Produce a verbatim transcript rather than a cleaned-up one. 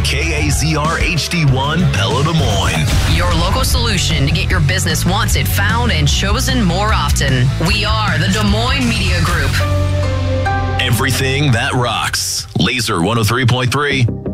on K A Z R H D one Pella Des Moines. Your local solution to get your business wanted, found, and chosen more often. We are the Des Moines Media Group. Everything that rocks. Laser one oh three point three.